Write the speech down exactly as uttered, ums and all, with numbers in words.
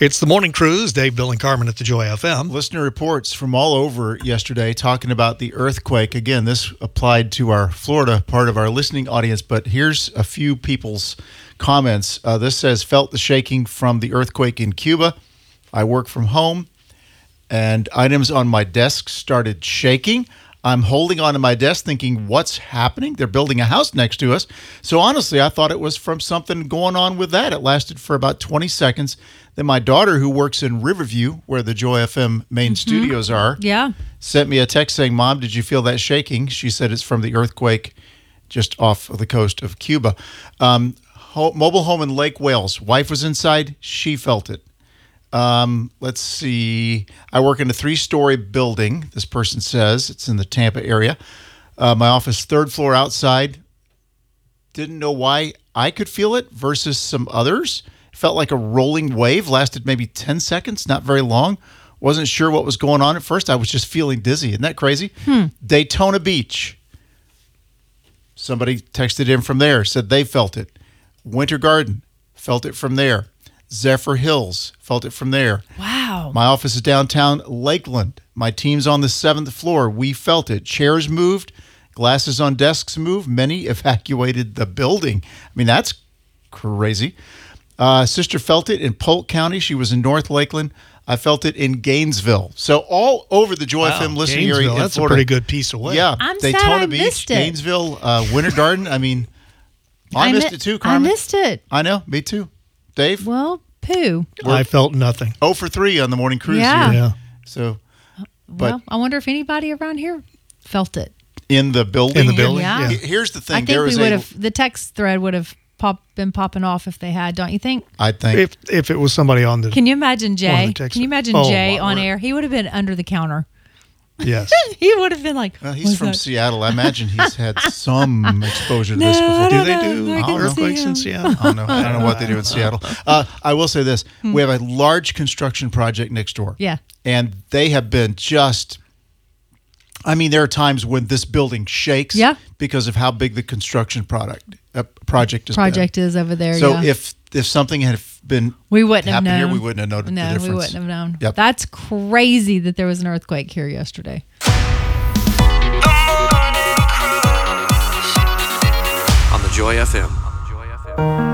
It's the Morning Cruise. Dave, Bill, and Carmen at the Joy F M. Listener reports from all over yesterday talking about the earthquake. Again, this applied to our Florida part of our listening audience, but here's a few people's comments. Uh, this says, felt the shaking from the earthquake in Cuba. I work from home, and items on my desk started shaking. I'm holding onto my desk thinking, what's happening? They're building a house next to us. So honestly, I thought it was from something going on with that. It lasted for about twenty seconds. Then my daughter, who works in Riverview, where the Joy F M main mm-hmm. studios are, yeah. sent me a text saying, Mom, did you feel that shaking? She said it's from the earthquake just off of the coast of Cuba. Um, ho- mobile home in Lake Wales. Wife was inside. She felt it. Um, let's see. I work in a three-story building, this person says. It's in the Tampa area. Uh, my office, third floor outside. Didn't know why I could feel it versus some others. It felt like a rolling wave, lasted maybe ten seconds, not very long. Wasn't sure what was going on at first. I was just feeling dizzy. Isn't that crazy? Hmm. Daytona Beach. Somebody texted in from there, said they felt it. Winter Garden, felt it from there. Zephyr Hills, felt it from there. Wow. My office is downtown Lakeland. My team's on the seventh floor. We felt it. Chairs moved. Glasses on desks moved. Many evacuated the building. I mean, that's crazy. Uh, sister felt it in Polk County. She was in North Lakeland. I felt it in Gainesville. So all over the Joy Wow, F M listening Gainesville, area in that's Florida. a pretty good piece away. Yeah. I'm Daytona sad I Beach, missed it. Gainesville, uh, Winter Garden. I mean, I, I missed mi- it too, Carmen. I missed it. I know. Me too. Dave? Well, poo. I felt nothing. oh for three on the morning cruise Yeah. here. Yeah. So, but Well, I wonder if anybody around here felt it. in the building. In the building, Yeah. He- Here's the thing. I think there we is would a, have, the text thread would have pop, been popping off if they had, don't you think? I think. If if it was somebody on the Can you imagine One Jay? of the texts- Can you imagine Oh, Jay my on word. air? He would have been under the counter. yes, He would have been like, Well, he's "What's from that?" Seattle. I imagine he's had some exposure to this No, before. I do don't they know. do I can earthquakes see in him. Seattle? I don't know. I don't know what they do in Seattle. Uh, I will say this: we have a large construction project next door. Yeah. and they have been just. I mean, there are times when this building shakes. Yeah. because of how big the construction product uh, project is. Project is over there. So yeah. if if something had been we wouldn't have happened known. here, we wouldn't have noted no, the difference. we wouldn't have known. Yep. That's crazy that there was an earthquake here yesterday. On the Joy F M.